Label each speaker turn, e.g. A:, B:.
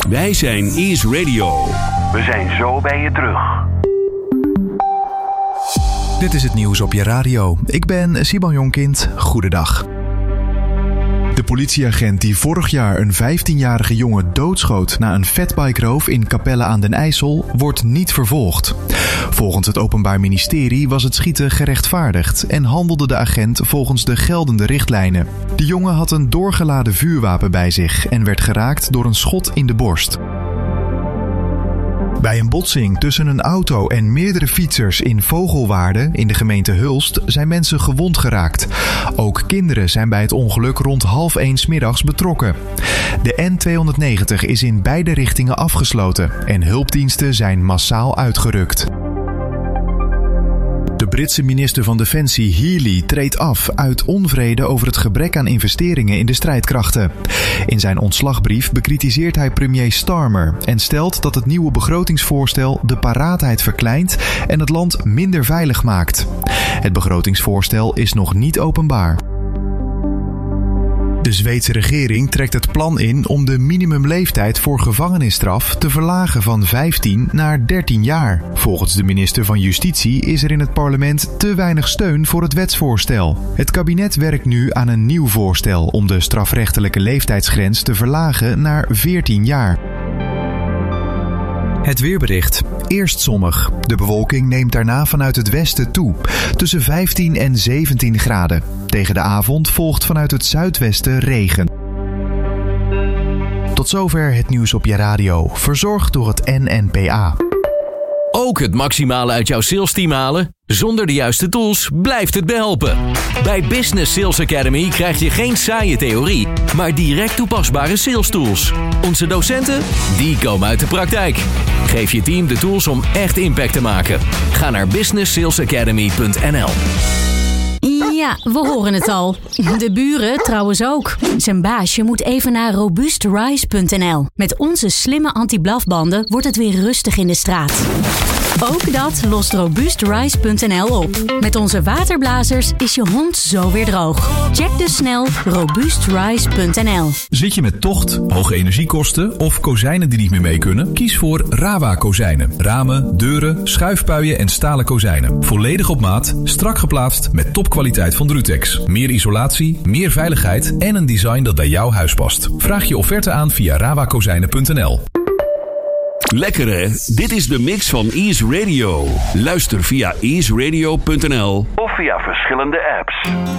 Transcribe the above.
A: Wij zijn Ease Radio.
B: We zijn zo bij je terug.
C: Dit is het nieuws op je radio. Ik ben Simon Jonkind. Goedendag. De politieagent die vorig jaar een 15-jarige jongen doodschoot na een fatbike-roof in Capelle aan den IJssel wordt niet vervolgd. Volgens het Openbaar Ministerie was het schieten gerechtvaardigd en handelde de agent volgens de geldende richtlijnen. De jongen had een doorgeladen vuurwapen bij zich en werd geraakt door een schot in de borst. Bij een botsing tussen een auto en meerdere fietsers in Vogelwaarde in de gemeente Hulst zijn mensen gewond geraakt. Ook kinderen zijn bij het ongeluk rond 12:30 'middags betrokken. De N290 is in beide richtingen afgesloten en hulpdiensten zijn massaal uitgerukt. De Britse minister van Defensie Healey treedt af uit onvrede over het gebrek aan investeringen in de strijdkrachten. In zijn ontslagbrief bekritiseert hij premier Starmer en stelt dat het nieuwe begrotingsvoorstel de paraatheid verkleint en het land minder veilig maakt. Het begrotingsvoorstel is nog niet openbaar. De Zweedse regering trekt het plan in om de minimumleeftijd voor gevangenisstraf te verlagen van 15 naar 13 jaar. Volgens de minister van Justitie is er in het parlement te weinig steun voor het wetsvoorstel. Het kabinet werkt nu aan een nieuw voorstel om de strafrechtelijke leeftijdsgrens te verlagen naar 14 jaar. Het weerbericht. Eerst zonnig. De bewolking neemt daarna vanuit het westen toe. Tussen 15 en 17 graden. Tegen de avond volgt vanuit het zuidwesten regen. Tot zover het nieuws op je radio. Verzorgd door het NNPA.
A: Ook het maximale uit jouw salesteam halen? Zonder de juiste tools blijft het behelpen. Bij Business Sales Academy krijg je geen saaie theorie, maar direct toepasbare sales tools. Onze docenten, die komen uit de praktijk. Geef je team de tools om echt impact te maken. Ga naar businesssalesacademy.nl.
D: Ja, we horen het al. De buren trouwens ook. Zijn baasje moet even naar robuustrise.nl. Met onze slimme anti-blafbanden wordt het weer rustig in de straat. Ook dat lost robuustrise.nl op. Met onze waterblazers is je hond zo weer droog. Check dus snel robuustrise.nl.
E: Zit je met tocht, hoge energiekosten of kozijnen die niet meer mee kunnen? Kies voor Rawa kozijnen. Ramen, deuren, schuifpuien en stalen kozijnen. Volledig op maat, strak geplaatst met topkwaliteit van Drutex. Meer isolatie, meer veiligheid en een design dat bij jouw huis past. Vraag je offerte aan via rawakozijnen.nl.
A: Lekker hè? Dit is de mix van Ease Radio. Luister via easeradio.nl
B: Of via verschillende apps.